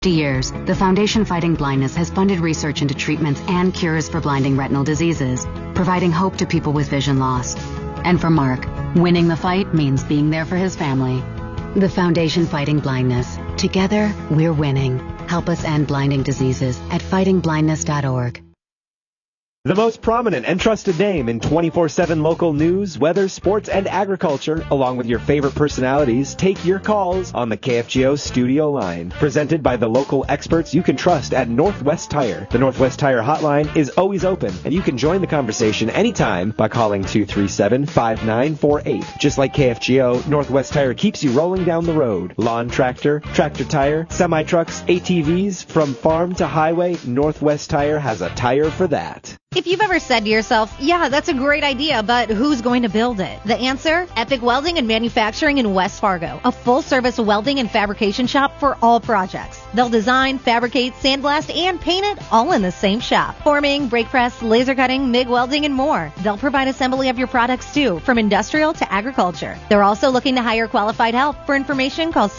years, the Foundation Fighting Blindness has funded research into treatments and cures for blinding retinal diseases, providing hope to people with vision loss. And for Mark, winning the fight means being there for his family. The Foundation Fighting Blindness. Together, we're winning. Help us end blinding diseases at fightingblindness.org. The most prominent and trusted name in 24/7 local news, weather, sports, and agriculture, along with your favorite personalities, take your calls on the KFGO studio line. Presented by the local experts you can trust at Northwest Tire. The Northwest Tire hotline is always open, and you can join the conversation anytime by calling 237-5948. Just like KFGO, Northwest Tire keeps you rolling down the road. Lawn tractor, tractor tire, semi-trucks, ATVs, from farm to highway, Northwest Tire has a tire for that. If you've ever said to yourself, yeah, that's a great idea, but who's going to build it? The answer? Epic Welding and Manufacturing in West Fargo, a full-service welding and fabrication shop for all projects. They'll design, fabricate, sandblast, and paint it all in the same shop. Forming, brake press, laser cutting, MIG welding, and more. They'll provide assembly of your products too, from industrial to agriculture. They're also looking to hire qualified help. For information, call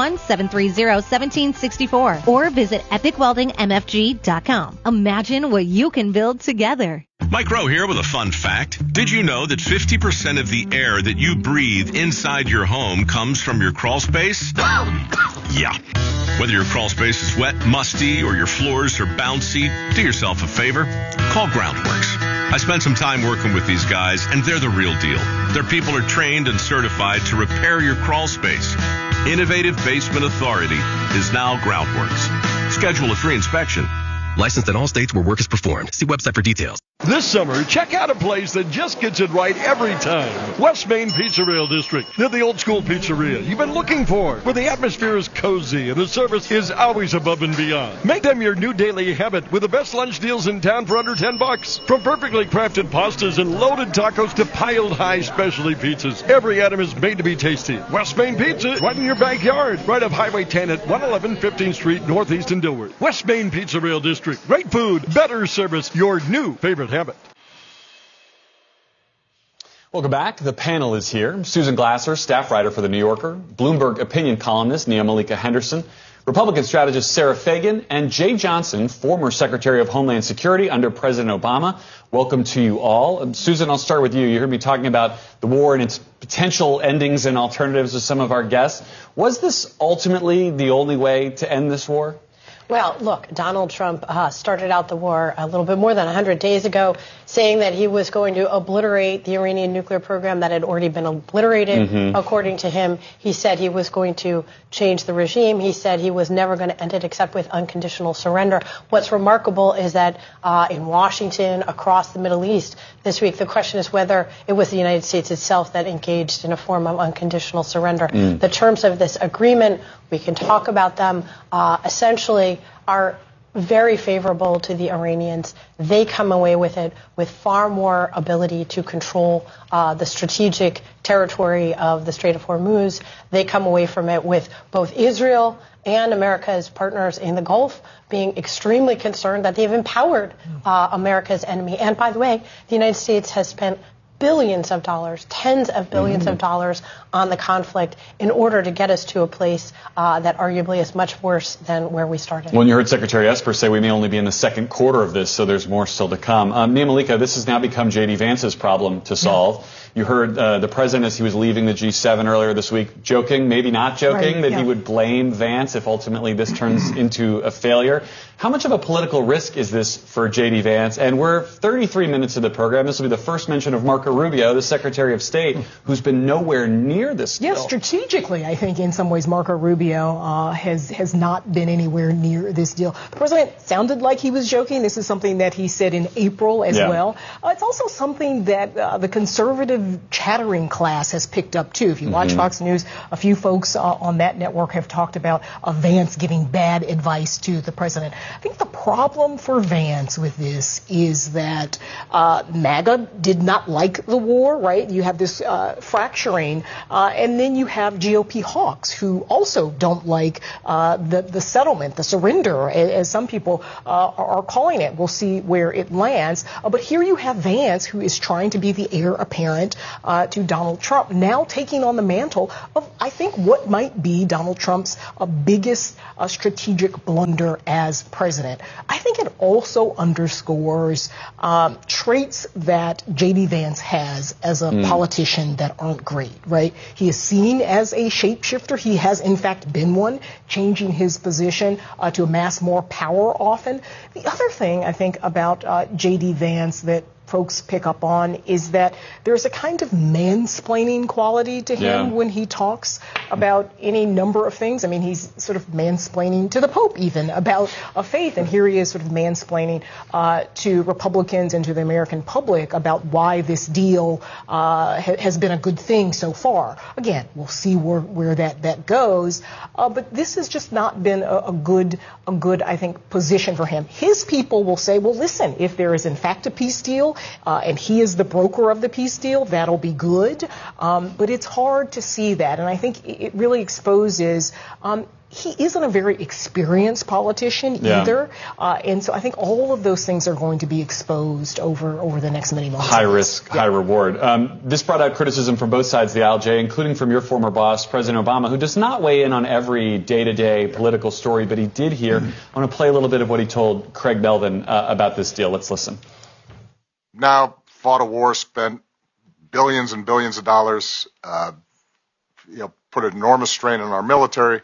701-730-1764 or visit epicweldingmfg.com. Imagine what you can build together. Mike Rowe here with a fun fact. Did you know that 50% of the air that you breathe inside your home comes from your crawl space? Yeah. Whether your crawl space is wet, musty, or your floors are bouncy, do yourself a favor. Call Groundworks. I spent some time working with these guys, and they're the real deal. Their people are trained and certified to repair your crawl space. Innovative Basement Authority is now Groundworks. Schedule a free inspection. Licensed in all states where work is performed. See website for details. This summer, check out a place that just gets it right every time. West Main Pizzeria District. They're the old school pizzeria you've been looking for, where the atmosphere is cozy and the service is always above and beyond. Make them your new daily habit with the best lunch deals in town for under $10. From perfectly crafted pastas and loaded tacos to piled high specialty pizzas, every item is made to be tasty. West Main Pizza, right in your backyard, right off Highway 10 at 111 15th Street, Northeast in Dilworth. West Main Pizzeria District. Great food, better service, your new favorite habit. Welcome back. The panel is here. Susan Glasser, staff writer for The New Yorker, Bloomberg opinion columnist Nia Malika Henderson, Republican strategist Sarah Fagan, and Jay Johnson, former Secretary of Homeland Security under President Obama. Welcome to you all. Susan, I'll start with you. You heard me talking about the war and its potential endings and alternatives with some of our guests. Was this ultimately the only way to end this war? Well, look, Donald Trump started out the war a little bit more than 100 days ago, saying that he was going to obliterate the Iranian nuclear program that had already been obliterated. According to him, he said he was going to change the regime. He said he was never going to end it except with unconditional surrender. What's remarkable is that in Washington, across the Middle East this week, the question is whether it was the United States itself that engaged in a form of unconditional surrender. The terms of this agreement, we can talk about them, essentially are very favorable to the Iranians. They come away with it with far more ability to control the strategic territory of the Strait of Hormuz. They come away from it with both Israel and America's partners in the Gulf being extremely concerned that they've empowered America's enemy. And by the way, the United States has spent billions of dollars, tens of billions of dollars on the conflict in order to get us to a place that arguably is much worse than where we started. When you heard Secretary Esper say we may only be in the second quarter of this, so there's more still to come. Nia Malika, this has now become J.D. Vance's problem to solve. You heard the president, as he was leaving the G7 earlier this week, joking, maybe not joking, that he would blame Vance if ultimately this turns into a failure. How much of a political risk is this for J.D. Vance? And we're 33 minutes of the program. This will be the first mention of Marco Rubio, the Secretary of State, who's been nowhere near this deal. Yes, strategically, I think in some ways Marco Rubio has not been anywhere near this deal. The president sounded like he was joking. This is something that he said in April as well. It's also something that the conservative chattering class has picked up, too. If you watch Fox News, a few folks on that network have talked about Vance giving bad advice to the president. I think the problem for Vance with this is that MAGA did not like the war, right? You have this fracturing, and then you have GOP hawks who also don't like the settlement, the surrender, as some people are calling it. We'll see where it lands. But here you have Vance, who is trying to be the heir apparent testament to Donald Trump now taking on the mantle of, I think, what might be Donald Trump's biggest strategic blunder as president. I think it also underscores traits that J.D. Vance has as a politician that aren't great, right? He is seen as a shapeshifter. He has, in fact, been one, changing his position to amass more power often. The other thing I think about J.D. Vance that folks pick up on is that there's a kind of mansplaining quality to him when he talks about any number of things. I mean, he's sort of mansplaining to the Pope even about a faith, and here he is sort of mansplaining to Republicans and to the American public about why this deal has been a good thing so far. Again, we'll see where that goes, but this has just not been a good, I think, position for him. His people will say, well, listen, if there is in fact a peace deal, and he is the broker of the peace deal, that'll be good. But it's hard to see that. And I think it really exposes he isn't a very experienced politician either. And so I think all of those things are going to be exposed over the next many months. High risk, high reward. This brought out criticism from both sides of the aisle, Jay, including from your former boss, President Obama, who does not weigh in on every day-to-day political story, but he did here. I want to play a little bit of what he told Craig Melvin about this deal. Let's listen. Now fought a war, spent billions and billions of dollars, put an enormous strain on our military.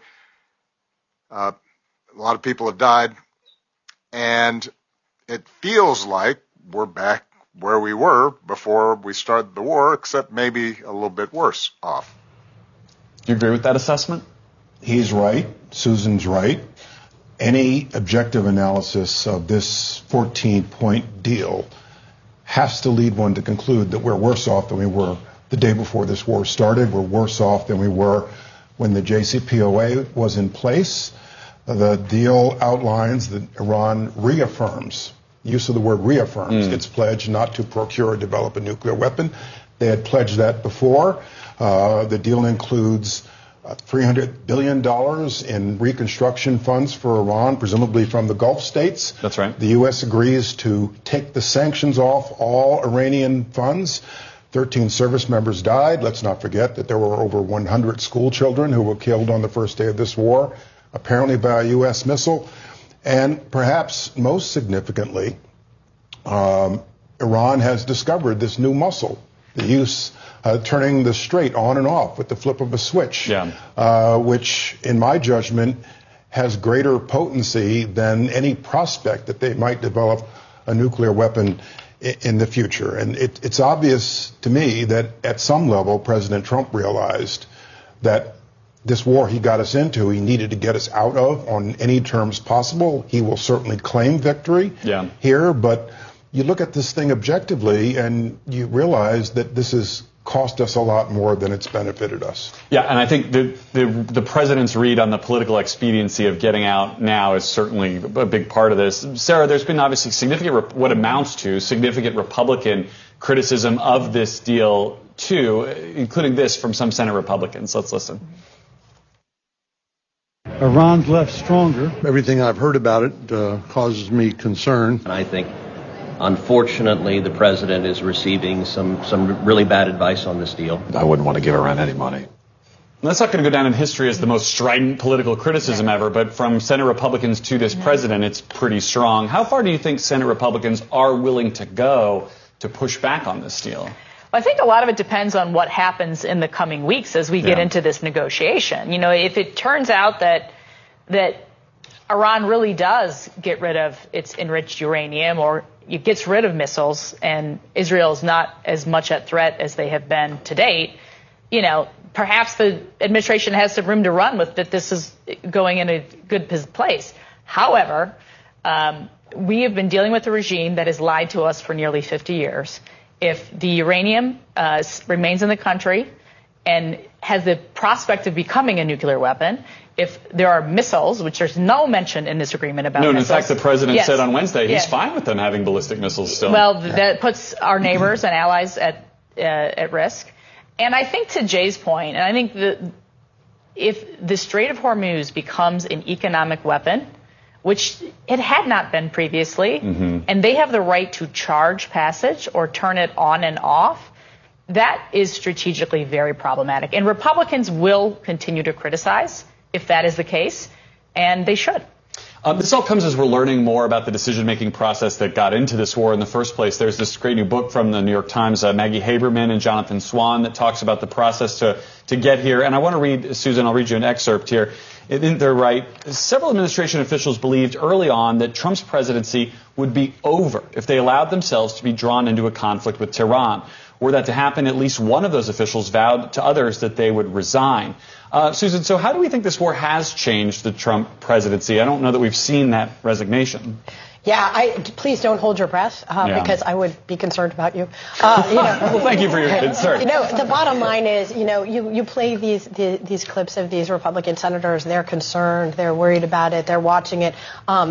A lot of people have died, and it feels like we're back where we were before we started the war, except maybe a little bit worse off. Do you agree with that assessment? He's right. Susan's right. Any objective analysis of this 14-point deal has to lead one to conclude that we're worse off than we were the day before this war started. We're worse off than we were when the JCPOA was in place. The deal outlines that Iran reaffirms, use of the word reaffirms, its pledge not to procure or develop a nuclear weapon. They had pledged that before. The deal includes $300 billion in reconstruction funds for Iran, presumably from the Gulf states. That's right. The U.S. agrees to take the sanctions off all Iranian funds. 13 service members died. Let's not forget that there were over 100 school children who were killed on the first day of this war, apparently by a U.S. missile. And perhaps most significantly, Iran has discovered this new muscle, the use turning the Strait on and off with the flip of a switch, which, in my judgment, has greater potency than any prospect that they might develop a nuclear weapon in the future. And it's obvious to me that at some level, President Trump realized that this war he got us into, he needed to get us out of on any terms possible. He will certainly claim victory here, but you look at this thing objectively and you realize that this has cost us a lot more than it's benefited us. Yeah, and I think the president's read on the political expediency of getting out now is certainly a big part of this. Sarah, there's been obviously significant, what amounts to significant Republican criticism of this deal too, including this from some Senate Republicans. Let's listen. Iran's left stronger. Everything I've heard about it causes me concern. And I think, unfortunately, the president is receiving some really bad advice on this deal. I wouldn't want to give Iran any money. That's not going to go down in history as the most strident political criticism ever, but from Senate Republicans to this president, it's pretty strong. How far do you think Senate Republicans are willing to go to push back on this deal? I think a lot of it depends on what happens in the coming weeks as we get into this negotiation. You know, if it turns out that Iran really does get rid of its enriched uranium, or it gets rid of missiles, and Israel is not as much a threat as they have been to date, you know, perhaps the administration has some room to run with that this is going in a good place. However, we have been dealing with a regime that has lied to us for nearly 50 years. If the uranium remains in the country and has the prospect of becoming a nuclear weapon, if there are missiles, which there's no mention in this agreement about missiles. In fact, the president said on Wednesday he's fine with them having ballistic missiles still. Well, that puts our neighbors and allies at risk. And I think to Jay's point, and I think that if the Strait of Hormuz becomes an economic weapon, which it had not been previously, and they have the right to charge passage or turn it on and off, that is strategically very problematic. And Republicans will continue to criticize if that is the case, and they should. This all comes as we're learning more about the decision-making process that got into this war in the first place. There's this great new book from the New York Times, Maggie Haberman and Jonathan Swan, that talks about the process to get here. And I want to read, Susan, I'll read you an excerpt here. They're right. Several administration officials believed early on that Trump's presidency would be over if they allowed themselves to be drawn into a conflict with Tehran. Were that to happen, at least one of those officials vowed to others that they would resign. Susan, so how do we think this war has changed the Trump presidency? I don't know that we've seen that resignation. Yeah, please don't hold your breath because I would be concerned about you. Well, thank you for your concern. The bottom line is, you play these clips of these Republican senators. They're concerned. They're worried about it. They're watching it.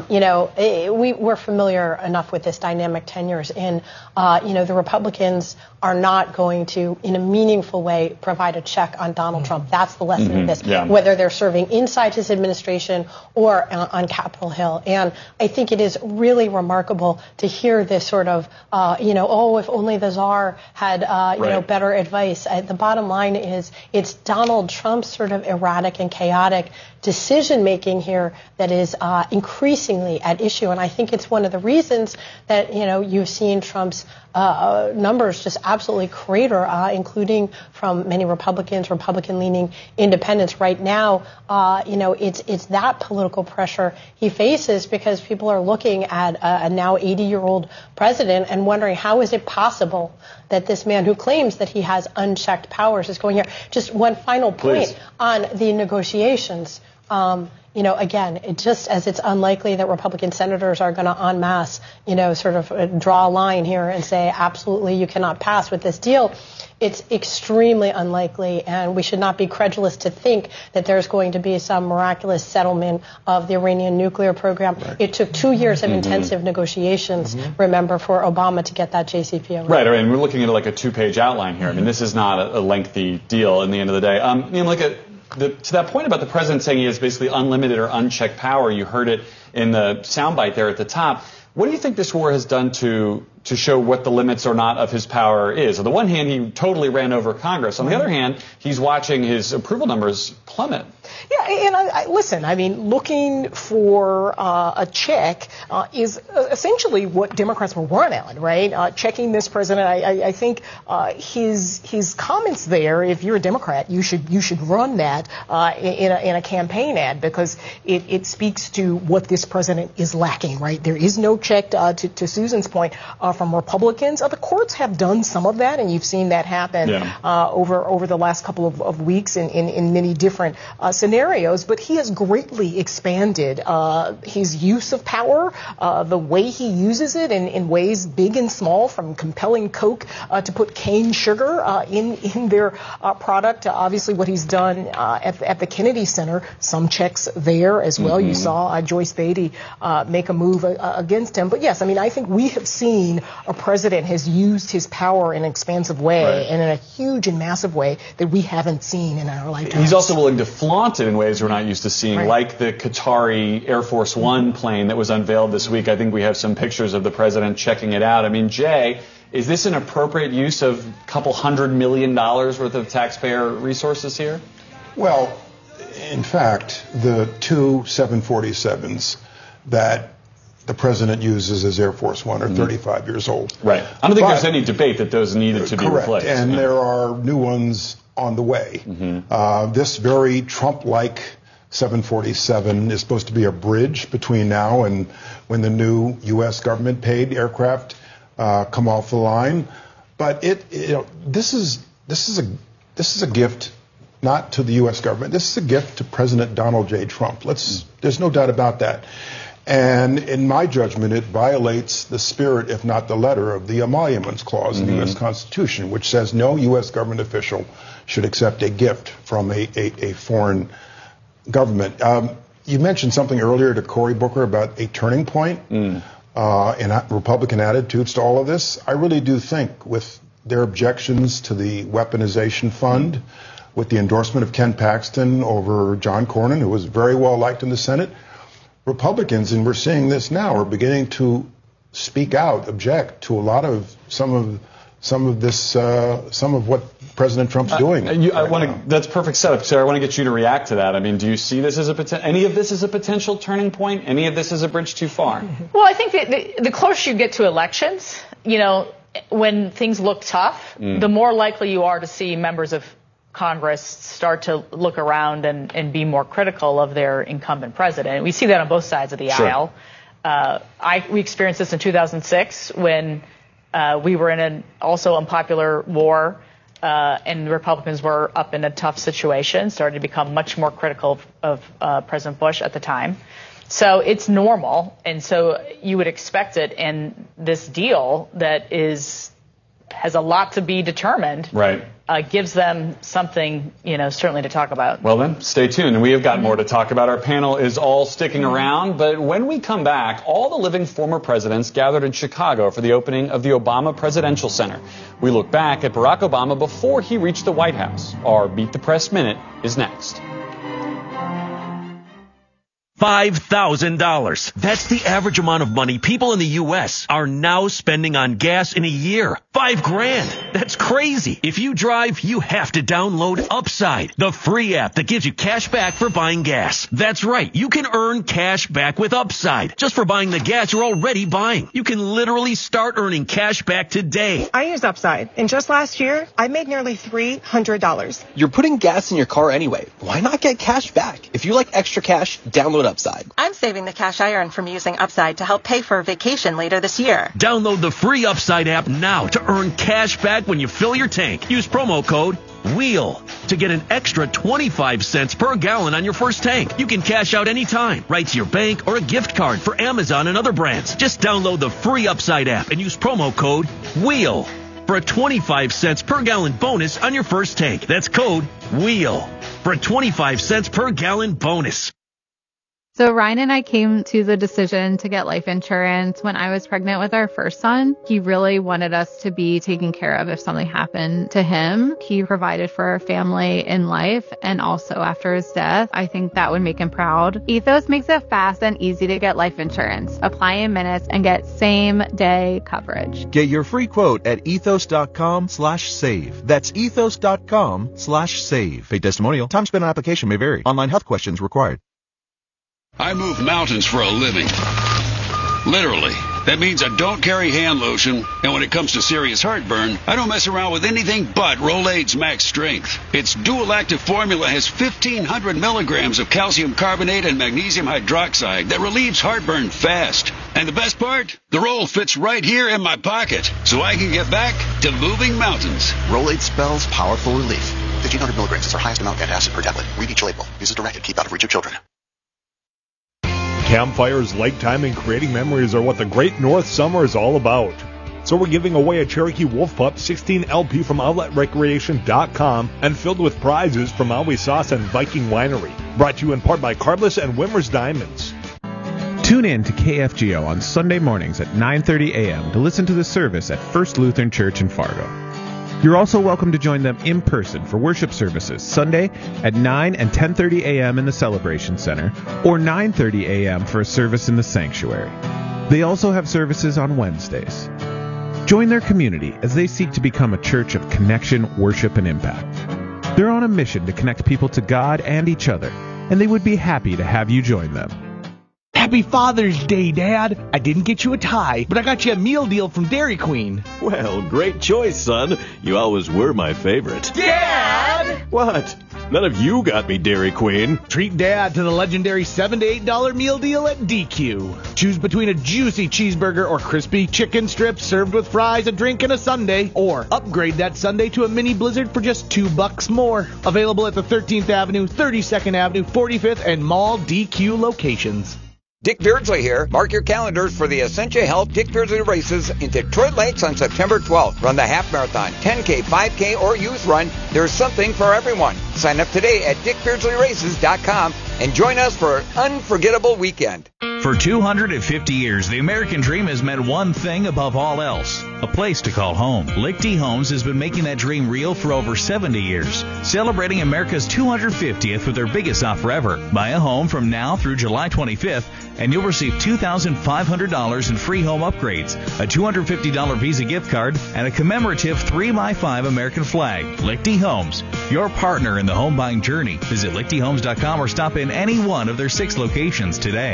We're familiar enough with this dynamic 10 years in. The Republicans are not going to, in a meaningful way, provide a check on Donald Trump. That's the lesson of this, whether they're serving inside his administration or on Capitol Hill. And I think it is really remarkable to hear this sort of, if only the czar had, better advice. The bottom line is it's Donald Trump's sort of erratic and chaotic decision-making here that is increasingly at issue. And I think it's one of the reasons that, you've seen Trump's numbers just absolutely crater, including from many Republican-leaning independents. Right now, it's that political pressure he faces because people are looking at a now 80-year-old president and wondering how is it possible that this man who claims that he has unchecked powers is going here. Just one final point on the negotiations. Again, just as it's unlikely that Republican senators are going to en masse, sort of draw a line here and say, absolutely, you cannot pass with this deal. It's extremely unlikely, and we should not be credulous to think that there's going to be some miraculous settlement of the Iranian nuclear program. Right. It took 2 years of intensive negotiations, remember, for Obama to get that JCPOA. Right. I mean, we're looking at like a 2-page outline here. I mean, this is not a lengthy deal in the end of the day. To that point about the president saying he has basically unlimited or unchecked power, you heard it in the soundbite there at the top. What do you think this war has done to show what the limits or not of his power is? On the one hand, he totally ran over Congress. On the other hand, he's watching his approval numbers plummet. Yeah, and listen, I mean, looking for a check is essentially what Democrats were run on, right? Checking this president. I think his comments there, if you're a Democrat, you should run that in a campaign ad because it speaks to what this president is lacking, right? There is no check, to Susan's point, from Republicans. The courts have done some of that, and you've seen that happen over the last couple of weeks in many different scenarios, but he has greatly expanded his use of power, the way he uses it in ways big and small, from compelling Coke to put cane sugar in their product. Obviously, what he's done at the Kennedy Center, some checks there as well. You saw Joyce Beatty make a move against him. But yes, I mean, I think we have seen a president has used his power in an expansive way and in a huge and massive way that we haven't seen in our lifetime. He's also willing to flaunt it in ways we're not used to seeing, like the Qatari Air Force One plane that was unveiled this week. I think we have some pictures of the president checking it out. I mean, Jay, is this an appropriate use of a couple $100 million worth of taxpayer resources here? Well, in fact, the two 747s that the president uses as Air Force One are 35 years old. Right. I don't think there's any debate that those needed to be replaced. And there are new ones on the way. This very Trump-like 747 is supposed to be a bridge between now and when the new U.S. government-paid aircraft come off the line. But this is a gift not to the U.S. government. This is a gift to President Donald J. Trump. There's no doubt about that. And in my judgment, it violates the spirit, if not the letter, of the Emoluments Clause in the U.S. Constitution, which says no U.S. government official should accept a gift from a foreign government. You mentioned something earlier to Cory Booker about a turning point in Republican attitudes to all of this. I really do think with their objections to the weaponization fund, with the endorsement of Ken Paxton over John Cornyn, who was very well liked in the Senate, Republicans, and we're seeing this now, are beginning to speak out, object to some of some of what President Trump's doing. That's perfect setup, Sarah. I want to get you to react to that. I mean, do you see this as any of this as a potential turning point? Any of this as a bridge too far? Well, I think that the closer you get to elections, when things look tough, the more likely you are to see members of Congress start to look around and be more critical of their incumbent president. We see that on both sides of the aisle. We experienced this in 2006 when we were in an also unpopular war, and the Republicans were up in a tough situation, started to become much more critical of President Bush at the time. So it's normal, and so you would expect it. And this deal that has a lot to be determined, right? Gives them something, certainly to talk about. Well then, stay tuned. We have got more to talk about. Our panel is all sticking around, but when we come back, all the living former presidents gathered in Chicago for the opening of the Obama Presidential Center. We look back at Barack Obama before he reached the White House. Our Beat the Press Minute is next. $5,000. That's the average amount of money people in the U.S. are now spending on gas in a year. $5,000. That's crazy. If you drive, you have to download Upside, the free app that gives you cash back for buying gas. That's right. You can earn cash back with Upside just for buying the gas you're already buying. You can literally start earning cash back today. I use Upside, and just last year, I made nearly $300. You're putting gas in your car anyway. Why not get cash back? If you like extra cash, download Upside. I'm saving the cash I earn from using Upside to help pay for a vacation later this year. Download the free Upside app now to earn cash back when you fill your tank. Use promo code WHEEL to get an extra 25 cents per gallon on your first tank. You can cash out anytime, right to your bank or a gift card for Amazon and other brands. Just download the free Upside app and use promo code WHEEL for a 25 cents per gallon bonus on your first tank. That's code WHEEL for a 25 cents per gallon bonus. So Ryan and I came to the decision to get life insurance when I was pregnant with our first son. He really wanted us to be taken care of if something happened to him. He provided for our family in life and also after his death. I think that would make him proud. Ethos makes it fast and easy to get life insurance. Apply in minutes and get same-day coverage. Get your free quote at ethos.com/save. That's ethos.com/save. Paid testimonial. Time spent on application may vary. Online health questions required. I move mountains for a living. Literally. That means I don't carry hand lotion, and when it comes to serious heartburn, I don't mess around with anything but Rolaids Max Strength. Its dual-active formula has 1,500 milligrams of calcium carbonate and magnesium hydroxide that relieves heartburn fast. And the best part? The roll fits right here in my pocket, so I can get back to moving mountains. Rolaids spells powerful relief. 1,500 milligrams is our highest amount of antacid per tablet. Read each label. Use as directed. Keep out of reach of children. Campfires, lake time, and creating memories are what the Great North Summer is all about. So we're giving away a Cherokee Wolf Pup 16 LP from OutletRecreation.com and filled with prizes from Maui Sauce and Viking Winery. Brought to you in part by Carbless and Wimmer's Diamonds. Tune in to KFGO on Sunday mornings at 9:30 a.m. to listen to the service at First Lutheran Church in Fargo. You're also welcome to join them in person for worship services Sunday at 9 and 10:30 a.m. in the Celebration Center or 9:30 a.m. for a service in the sanctuary. They also have services on Wednesdays. Join their community as they seek to become a church of connection, worship, and impact. They're on a mission to connect people to God and each other, and they would be happy to have you join them. Happy Father's Day, Dad. I didn't get you a tie, but I got you a meal deal from Dairy Queen. Well, great choice, son. You always were my favorite. Dad! What? None of you got me Dairy Queen. Treat Dad to the legendary $7 to $8 meal deal at DQ. Choose between a juicy cheeseburger or crispy chicken strips served with fries, a drink, and a sundae. Or upgrade that sundae to a mini blizzard for just $2 more. Available at the 13th Avenue, 32nd Avenue, 45th, and Mall DQ locations. Dick Beardsley here. Mark your calendars for the Essentia Health Dick Beardsley races in Detroit Lakes on September 12th. Run the half marathon, 10K, 5K, or youth run. There's something for everyone. Sign up today at dickbeardsleyraces.com and join us for an unforgettable weekend. For 250 years, the American dream has meant one thing above all else: a place to call home. Lichty Homes has been making that dream real for over 70 years, celebrating America's 250th with their biggest offer ever. Buy a home from now through July 25th, and you'll receive $2,500 in free home upgrades, a $250 Visa gift card, and a commemorative 3x5 American flag. Lichty Homes, your partner in the home buying journey. Visit lichtyhomes.com or stop in any one of their 6 locations today.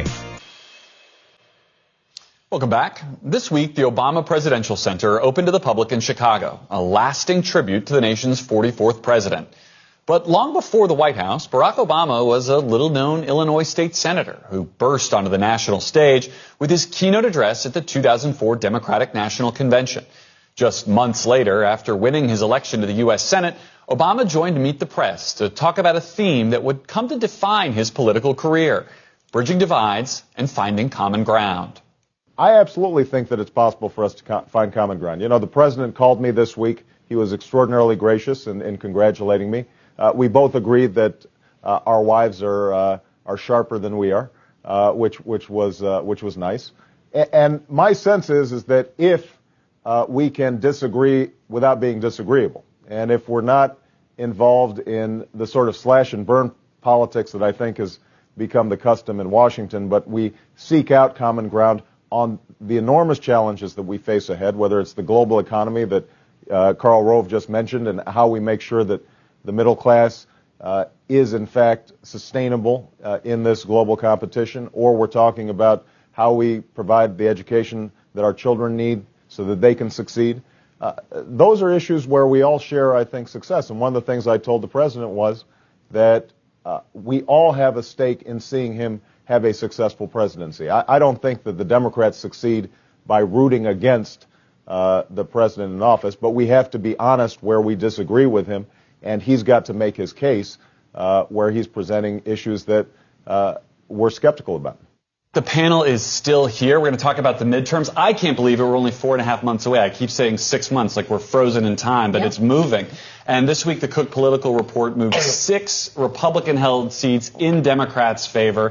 Welcome back. This week, the Obama Presidential Center opened to the public in Chicago, a lasting tribute to the nation's 44th president. But long before the White House, Barack Obama was a little-known Illinois state senator who burst onto the national stage with his keynote address at the 2004 Democratic National Convention. Just months later, after winning his election to the U.S. Senate, Obama joined Meet the Press to talk about a theme that would come to define his political career: bridging divides and finding common ground. I absolutely think that it's possible for us to find common ground. You know, the president called me this week. He was extraordinarily gracious in congratulating me. We both agreed that our wives are sharper than we are, which was nice. And my sense is that if we can disagree without being disagreeable, and if we're not involved in the sort of slash and burn politics that I think has become the custom in Washington, but we seek out common ground on the enormous challenges that we face ahead, whether it's the global economy that Karl Rove just mentioned, and how we make sure that the middle class is in fact sustainable in this global competition, or we're talking about how we provide the education that our children need so that they can succeed. Those are issues where we all share, I think, success. And one of the things I told the president was that we all have a stake in seeing him have a successful presidency. I don't think that the Democrats succeed by rooting against the president in office, but we have to be honest where we disagree with him, and he's got to make his case where he's presenting issues that we're skeptical about. The panel is still here. We're going to talk about the midterms. I can't believe it. We're only 4.5 months away. I keep saying 6 months, like we're frozen in time, but It's moving. And this week, the Cook Political Report moved 6 Republican-held seats in Democrats' favor.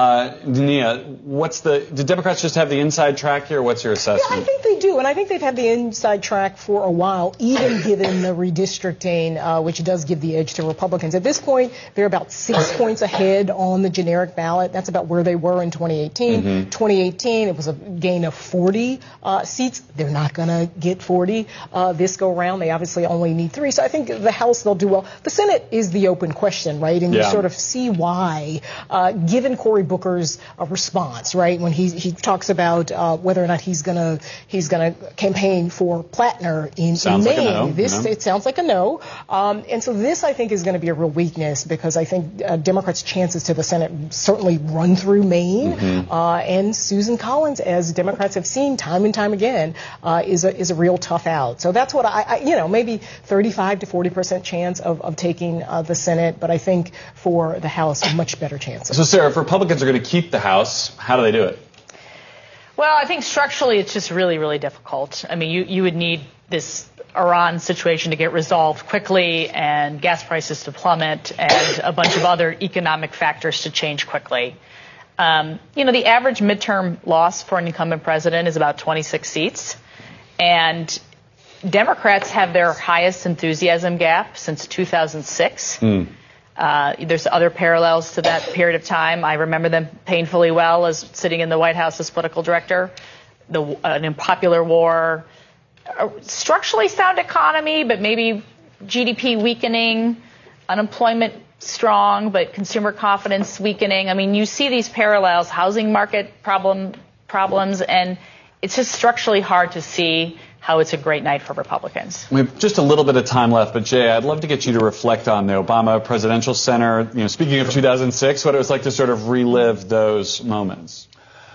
Nia, did Democrats just have the inside track here? What's your assessment? Yeah, I think they do, and I think they've had the inside track for a while, even given the redistricting, which does give the edge to Republicans. At this point, they're about 6 points ahead on the generic ballot. That's about where they were in 2018. 2018, it was a gain of 40 seats. They're not going to get 40 this go round. They obviously only need 3. So I think the House, they'll do well. The Senate is the open question, right? And you sort of see why, given Cory Booker's response, right, when he talks about whether or not he's gonna campaign for Plattner in Maine. It sounds like a no. And so this, I think, is going to be a real weakness, because I think Democrats' chances to the Senate certainly run through Maine. And Susan Collins, as Democrats have seen time and time again, is a real tough out. So that's what maybe 35 to 40% chance of taking the Senate, but I think for the House, much better chances. So, Sarah, if Republicans are going to keep the House, how do they do it? Well, I think structurally it's just really, really difficult. I mean, you would need this Iran situation to get resolved quickly, and gas prices to plummet, and a bunch of other economic factors to change quickly. The average midterm loss for an incumbent president is about 26 seats, and Democrats have their highest enthusiasm gap since 2006. There's other parallels to that period of time. I remember them painfully well as sitting in the White House as political director. An unpopular war, a structurally sound economy, but maybe GDP weakening, unemployment strong, but consumer confidence weakening. I mean, you see these parallels, housing market problems, and it's just structurally hard to see how it's a great night for Republicans. We have just a little bit of time left, but Jay, I'd love to get you to reflect on the Obama Presidential Center. Speaking of 2006, what it was like to sort of relive those moments.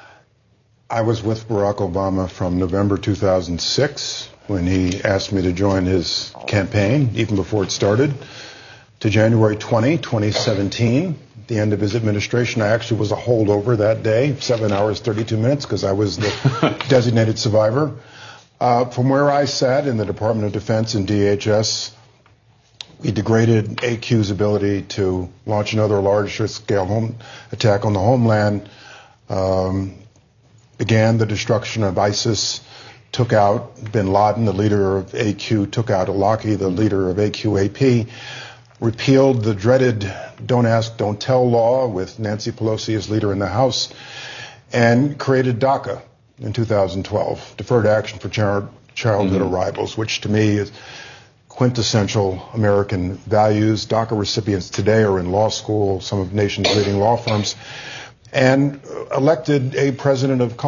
I was with Barack Obama from November 2006, when he asked me to join his campaign, even before it started, to January 2017, the end of his administration. I actually was a holdover that day, 7 hours, 32 minutes, because I was the designated survivor. From where I sat in the Department of Defense and DHS, We degraded AQ's ability to launch another large-scale attack on the homeland, began the destruction of ISIS, took out bin Laden, the leader of AQ, took out Awlaki, the leader of AQAP, repealed the dreaded Don't Ask, Don't Tell law with Nancy Pelosi as leader in the House, and created DACA in 2012, Deferred Action for Childhood Arrivals, which to me is quintessential American values. DACA recipients today are in law school, some of the nation's leading law firms, and elected a president of